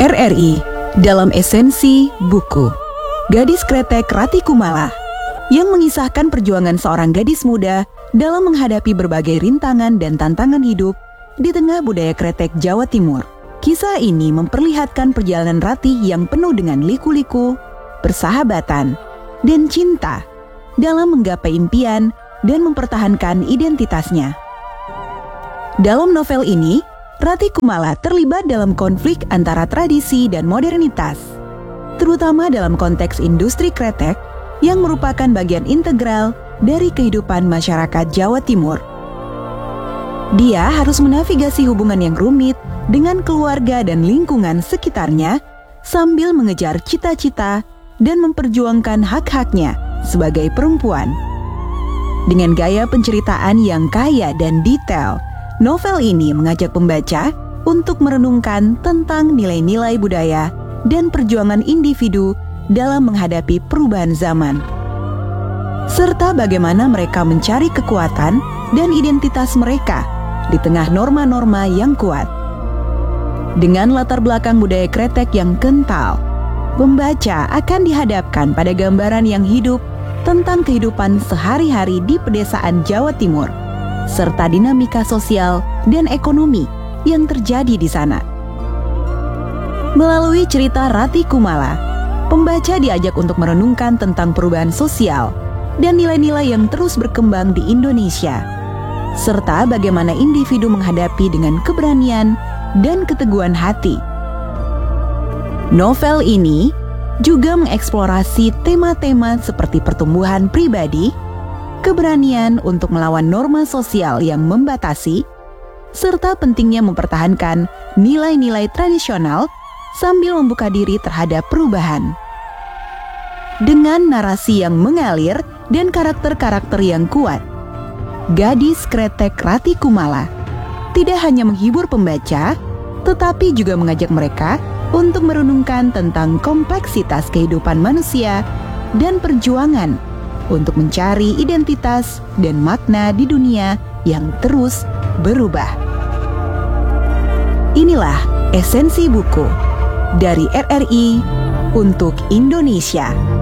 RRI dalam esensi buku Gadis Kretek Rati Kumala yang mengisahkan perjuangan seorang gadis muda dalam menghadapi berbagai rintangan dan tantangan hidup di tengah budaya kretek Jawa Timur. Kisah ini memperlihatkan perjalanan Rati yang penuh dengan liku-liku, persahabatan, dan cinta dalam menggapai impian dan mempertahankan identitasnya. Dalam novel ini, Rati Kumala terlibat dalam konflik antara tradisi dan modernitas, terutama dalam konteks industri kretek yang merupakan bagian integral dari kehidupan masyarakat Jawa Timur. Dia harus menavigasi hubungan yang rumit dengan keluarga dan lingkungan sekitarnya sambil mengejar cita-cita dan memperjuangkan hak-haknya sebagai perempuan. Dengan gaya penceritaan yang kaya dan detail, novel ini mengajak pembaca untuk merenungkan tentang nilai-nilai budaya dan perjuangan individu dalam menghadapi perubahan zaman, serta bagaimana mereka mencari kekuatan dan identitas mereka di tengah norma-norma yang kuat. Dengan latar belakang budaya kretek yang kental, pembaca akan dihadapkan pada gambaran yang hidup tentang kehidupan sehari-hari di pedesaan Jawa Timur, serta dinamika sosial dan ekonomi yang terjadi di sana. Melalui cerita Rati Kumala, pembaca diajak untuk merenungkan tentang perubahan sosial dan nilai-nilai yang terus berkembang di Indonesia, serta bagaimana individu menghadapi dengan keberanian dan keteguhan hati. Novel ini juga mengeksplorasi tema-tema seperti pertumbuhan pribadi, keberanian untuk melawan norma sosial yang membatasi, serta pentingnya mempertahankan nilai-nilai tradisional sambil membuka diri terhadap perubahan. Dengan narasi yang mengalir dan karakter-karakter yang kuat, Gadis Kretek Rati Kumala tidak hanya menghibur pembaca, tetapi juga mengajak mereka untuk merenungkan tentang kompleksitas kehidupan manusia dan perjuangan untuk mencari identitas dan makna di dunia yang terus berubah. Inilah esensi buku dari RRI untuk Indonesia.